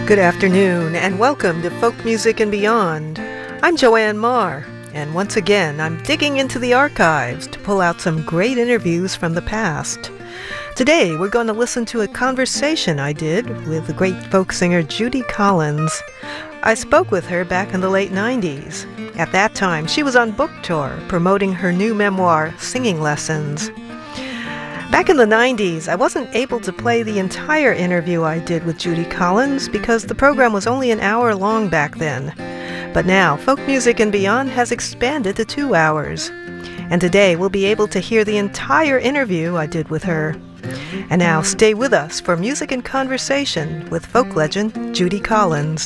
Good afternoon, and welcome to Folk Music and Beyond. I'm Joanne Marr, and once again, I'm digging into the archives to pull out some great interviews from the past. Today, we're going to listen to a conversation I did with the great folk singer Judy Collins. I spoke with her back in the late 90s. At that time, she was on book tour promoting her new memoir, Singing Lessons. Back in the 90s, I wasn't able to play the entire interview I did with Judy Collins because the program was only an hour long back then. But now, Folk Music and Beyond has expanded to 2 hours. And today, we'll be able to hear the entire interview I did with her. And now, stay with us for Music and Conversation with folk legend Judy Collins.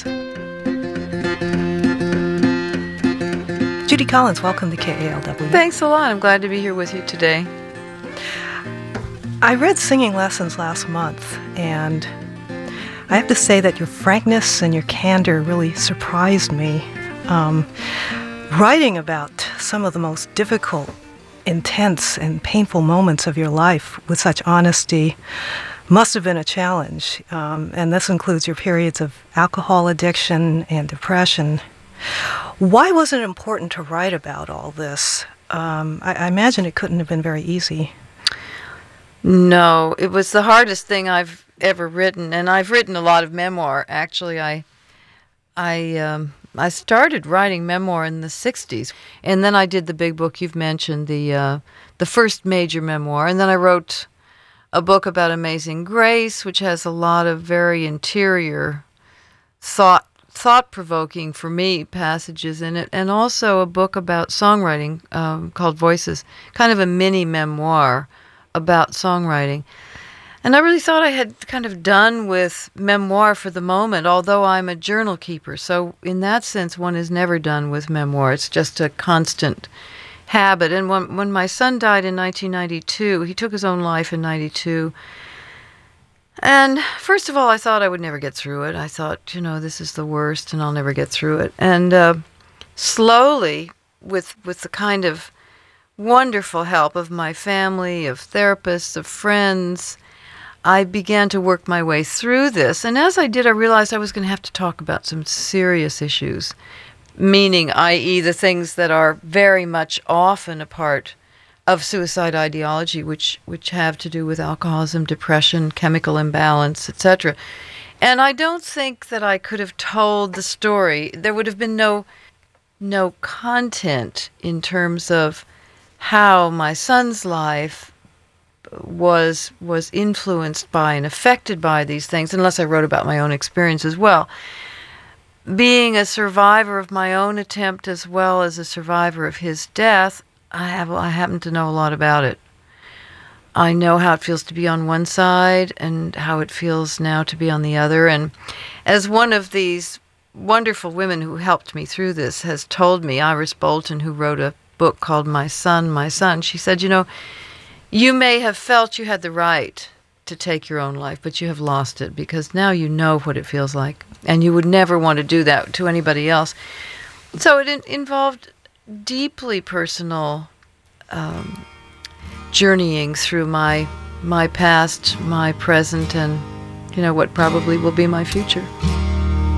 Judy Collins, welcome to KALW. Thanks a lot. I'm glad to be here with you today. I read Singing Lessons last month, and I have to say that your frankness and your candor really surprised me. Writing about some of the most difficult, intense, and painful moments of your life with such honesty must have been a challenge, and this includes your periods of alcohol addiction and depression. Why was it important to write about all this? I imagine it couldn't have been very easy. No, it was the hardest thing I've ever written, and I've written a lot of memoir. Actually, I started writing memoir in the '60s, and then I did the big book you've mentioned, the first major memoir, and then I wrote a book about Amazing Grace, which has a lot of very interior, thought-provoking for me passages in it, and also a book about songwriting called Voices, kind of a mini memoir about songwriting. And I really thought I had kind of done with memoir for the moment, although I'm a journal keeper. So in that sense, one is never done with memoir. It's just a constant habit. And when my son died in 1992, he took his own life in 92. And first of all, I thought I would never get through it. I thought, this is the worst and I'll never get through it. And slowly, with the kind of wonderful help of my family, of therapists, of friends, I began to work my way through this. And as I did, I realized I was going to have to talk about some serious issues, meaning, i.e., the things that are very much often a part of suicide ideology, which have to do with alcoholism, depression, chemical imbalance, etc. And I don't think that I could have told the story. There would have been no content in terms of how my son's life was influenced by and affected by these things, unless I wrote about my own experience as well. Being a survivor of my own attempt as well as a survivor of his death, I happen to know a lot about it. I know how it feels to be on one side and how it feels now to be on the other. And as one of these wonderful women who helped me through this has told me, Iris Bolton, who wrote a book called My Son, she said, you may have felt you had the right to take your own life, but you have lost it because now you know what it feels like, and you would never want to do that to anybody else. So it involved deeply personal journeying through my past, my present, and what probably will be my future.